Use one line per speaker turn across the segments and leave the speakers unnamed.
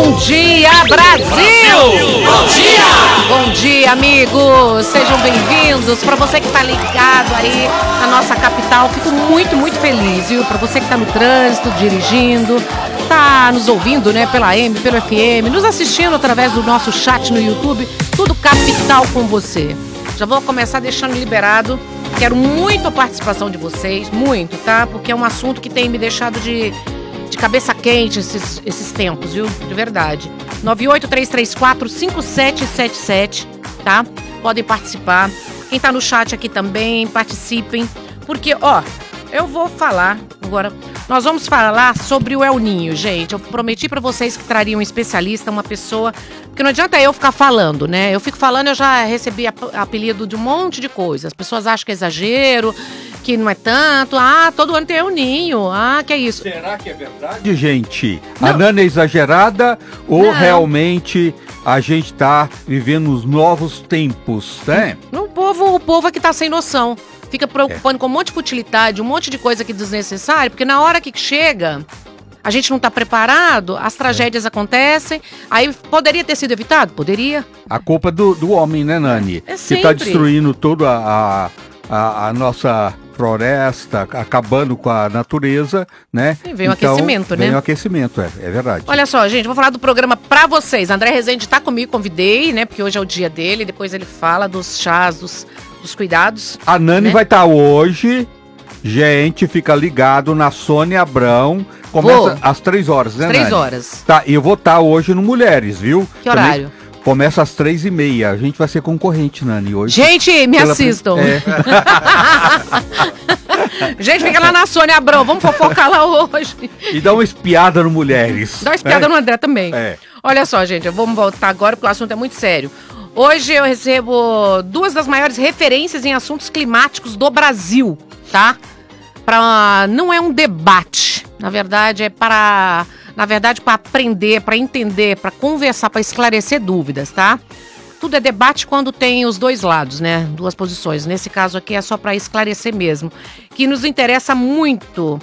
Bom dia, Brasil!
Bom dia!
Bom dia, amigos! Sejam bem-vindos. Para você que está ligado aí na nossa capital, fico muito, muito feliz, viu? Para você que está no trânsito, dirigindo, tá nos ouvindo, né, pela AM, pelo FM, nos assistindo através do nosso chat no YouTube, tudo capital com você. Já vou começar deixando liberado. Quero muito a participação de vocês, muito, tá? Porque é um assunto que tem me deixado de cabeça quente esses tempos, viu? De verdade. 983345777, tá? Podem participar. Quem tá no chat aqui também, participem. Porque, ó, eu vou falar agora. Nós vamos falar sobre o El Ninho, gente. Eu prometi pra vocês que trariam um especialista, uma pessoa. Porque não adianta eu ficar falando, né? Eu fico falando, eu já recebi apelido de um monte de coisa. As pessoas acham que é exagero, que não é tanto. Ah, todo ano tem El Ninho. Ah, que é isso.
Será que é verdade, gente? Não. A Nana é exagerada ou não, realmente a gente tá vivendo os novos tempos, né?
O povo é que tá sem noção. Fica preocupando com um monte de futilidade, um monte de coisa que é desnecessária, porque na hora que chega, a gente não tá preparado, as tragédias acontecem, aí poderia ter sido evitado? Poderia.
A culpa do homem, né, Nani?
É sempre.
Que tá destruindo toda a nossa floresta, acabando com a natureza, né?
E vem o aquecimento, né?
Vem o aquecimento, é verdade.
Olha só, gente, vou falar do programa pra vocês. André Rezende tá comigo, convidei, né? Porque hoje é o dia dele, depois ele fala dos chás, dos cuidados.
A Nani, né, vai estar hoje, gente, fica ligado na Sônia Abrão, começa às 3 horas, né,
3
Nani?
horas.
Tá, e eu vou estar hoje no Mulheres, viu?
Que horário?
Também começa às 3h30, a gente vai ser concorrente, Nani, hoje.
Gente, me assistam. Gente, fica lá na Sônia Abrão, vamos fofocar lá hoje.
E dá uma espiada no Mulheres.
Dá uma espiada no André também. Olha só, gente, vamos voltar agora porque o assunto é muito sério. Hoje eu recebo duas das maiores referências em assuntos climáticos do Brasil, tá? Não é um debate, na verdade é para aprender, para entender, para conversar, para esclarecer dúvidas, tá? Tudo é debate quando tem os dois lados, né? Duas posições. Nesse caso aqui é só para esclarecer mesmo. Que nos interessa muito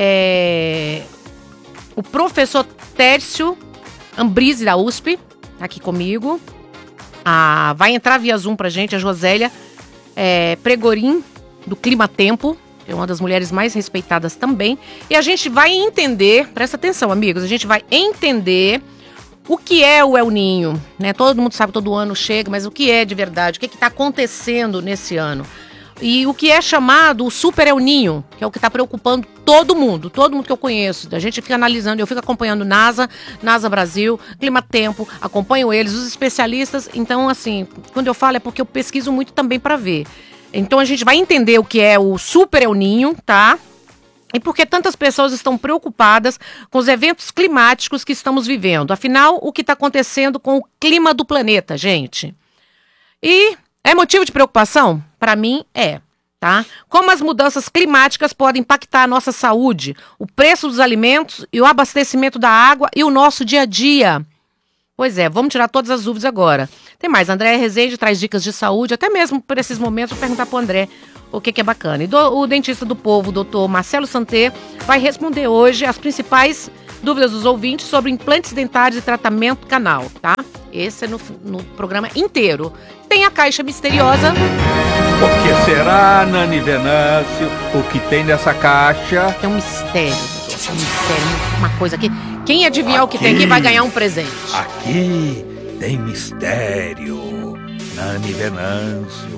o professor Tércio Ambrise da USP, tá aqui comigo. Vai entrar via Zoom pra gente a Josélia Pregorim, do Clima Tempo, que é uma das mulheres mais respeitadas também. E a gente vai entender, presta atenção, amigos, a gente vai entender o que é o El Ninho, né? Todo mundo sabe, todo ano chega, mas o que é de verdade, o que está acontecendo nesse ano. E o que é chamado o Super El Ninho, que é o que está preocupando todo mundo que eu conheço. A gente fica analisando, eu fico acompanhando NASA Brasil, Clima Tempo, acompanho eles, os especialistas. Então, assim, quando eu falo é porque eu pesquiso muito também para ver. Então a gente vai entender o que é o Super El Ninho, tá? E por que tantas pessoas estão preocupadas com os eventos climáticos que estamos vivendo. Afinal, o que está acontecendo com o clima do planeta, gente? E é motivo de preocupação? Para mim, tá? Como as mudanças climáticas podem impactar a nossa saúde, o preço dos alimentos e o abastecimento da água e o nosso dia a dia. Pois é, vamos tirar todas as dúvidas agora. Tem mais, André Rezende traz dicas de saúde, até mesmo por esses momentos, vou perguntar pro André o que é bacana. E o dentista do povo, doutor Marcelo Santé, vai responder hoje as principais dúvidas dos ouvintes sobre implantes dentários e tratamento canal, tá? Esse é no programa inteiro. Tem a caixa misteriosa.
O que será, Nani Venâncio? O que tem nessa caixa?
Tem um mistério, uma coisa aqui. Quem adivinhar o que tem aqui vai ganhar um presente.
Aqui tem mistério, Nani Venâncio.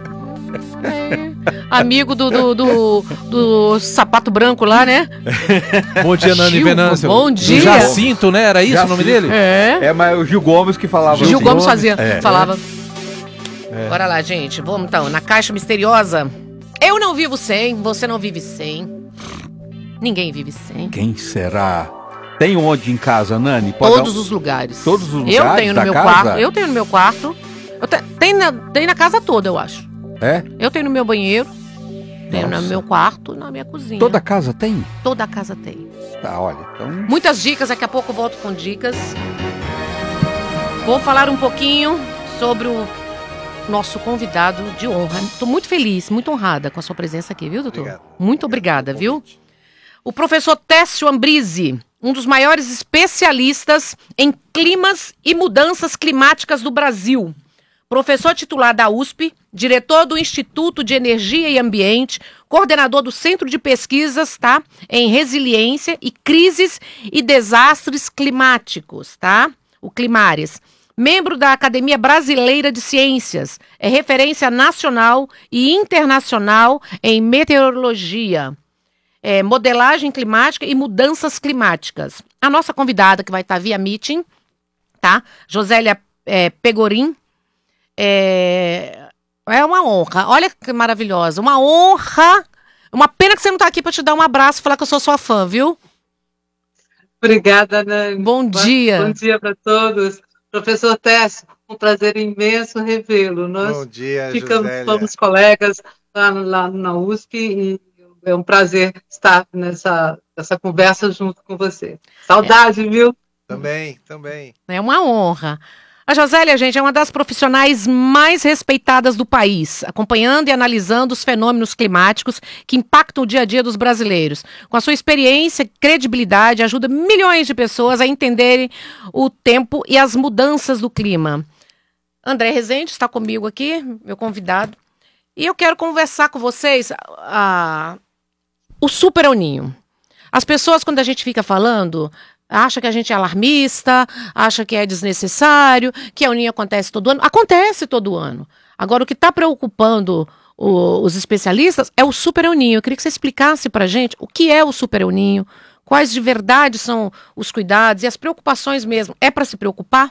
Amigo do sapato branco lá, né?
Bom dia, Nani Venâncio.
Bom dia.
Jacinto, né? Era isso o nome dele?
Mas o Gil Gomes que falava.
Gil Gomes falava. Bora lá, gente. Vamos então, na caixa misteriosa. Eu não vivo sem, você não vive sem. Ninguém vive sem.
Quem será? Tem onde em casa, Nani?
Todos os lugares.
Todos os lugares
Eu tenho no meu
casa?
quarto. Eu tenho no meu quarto. Tem na casa toda, eu acho. Eu tenho no meu banheiro. Tenho no meu quarto, na minha cozinha.
Toda casa tem?
Toda casa tem.
Tá, olha, então...
Muitas dicas, daqui a pouco eu volto com dicas. Vou falar um pouquinho sobre o nosso convidado de honra. Estou muito feliz, muito honrada com a sua presença aqui, viu, doutor?
Obrigado.
Muito obrigada, viu? O professor Tércio Ambrise, um dos maiores especialistas em climas e mudanças climáticas do Brasil. Professor titular da USP, diretor do Instituto de Energia e Ambiente, coordenador do Centro de Pesquisas, tá? Em Resiliência e Crises e Desastres Climáticos, tá? O Climares. Membro da Academia Brasileira de Ciências, é referência nacional e internacional em meteorologia, modelagem climática e mudanças climáticas. A nossa convidada que vai estar via meeting, tá? Josélia Pegorim. É uma honra. Olha que maravilhosa. Uma honra. Uma pena que você não está aqui para te dar um abraço e falar que eu sou sua fã, viu?
Obrigada, Nani.
Bom dia.
Bom dia para todos. Professor Tércio, um prazer imenso revê-lo.
Bom dia,
Josélia. Somos colegas lá na USP e é um prazer estar nessa conversa junto com você. Saudade, viu?
Também.
É uma honra. A Josélia, gente, é uma das profissionais mais respeitadas do país, acompanhando e analisando os fenômenos climáticos que impactam o dia a dia dos brasileiros. Com a sua experiência e credibilidade, ajuda milhões de pessoas a entenderem o tempo e as mudanças do clima. André Rezende está comigo aqui, meu convidado, e eu quero conversar com vocês o Super El Niño. As pessoas, quando a gente fica falando, acha que a gente é alarmista, acha que é desnecessário, que El Niño acontece todo ano. Acontece todo ano. Agora, o que está preocupando os especialistas é o Super El Niño. Eu queria que você explicasse para a gente o que é o Super El Niño, quais de verdade são os cuidados e as preocupações mesmo. É para se preocupar?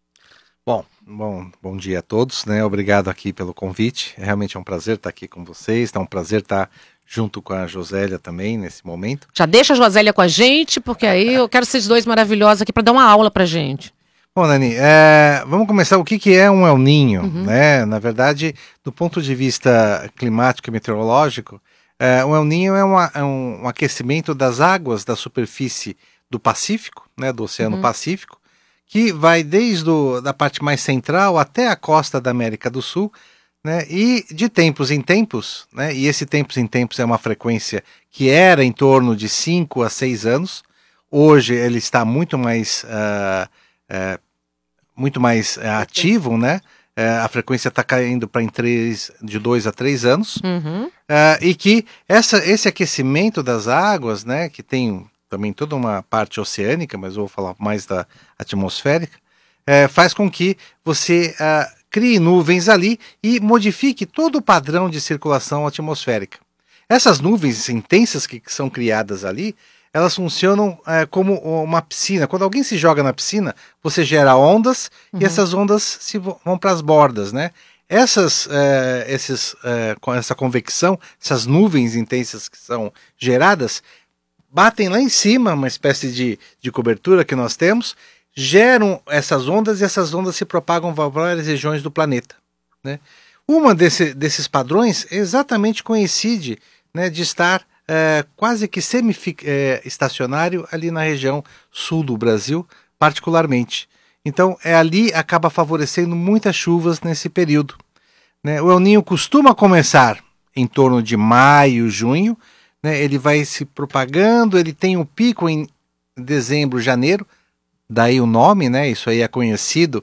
Bom dia a todos, né? Obrigado aqui pelo convite. Realmente é um prazer estar aqui com vocês, é um prazer estar junto com a Josélia também nesse momento.
Já deixa a Josélia com a gente, porque aí eu quero vocês dois maravilhosos aqui para dar uma aula pra gente.
Bom, Nani, vamos começar. O que é um El Niño, né? Na verdade, do ponto de vista climático e meteorológico, o El Niño é um aquecimento das águas da superfície do Pacífico, né? Do Oceano Pacífico, que vai desde da parte mais central até a costa da América do Sul, né, e de tempos em tempos, né, e esse tempos em tempos é uma frequência que era em torno de 5 a 6 anos, hoje ele está muito mais ativo, né, a frequência está caindo para de 2 a 3 anos, e que esse aquecimento das águas, né, que tem também toda uma parte oceânica, mas eu vou falar mais da atmosférica, faz com que você crie nuvens ali e modifique todo o padrão de circulação atmosférica. Essas nuvens intensas que são criadas ali, elas funcionam como uma piscina. Quando alguém se joga na piscina, você gera ondas e essas ondas vão para as bordas, né? Com essa convecção, essas nuvens intensas que são geradas, batem lá em cima, uma espécie de cobertura que nós temos, geram essas ondas e essas ondas se propagam para várias regiões do planeta, né? Uma desses padrões exatamente coincide, né, de estar quase que semi-estacionário ali na região sul do Brasil, particularmente. Então, ali acaba favorecendo muitas chuvas nesse período, né? O El Niño costuma começar em torno de maio, junho, né? Ele vai se propagando, ele tem um pico em dezembro, janeiro, daí o nome, né? Isso aí é conhecido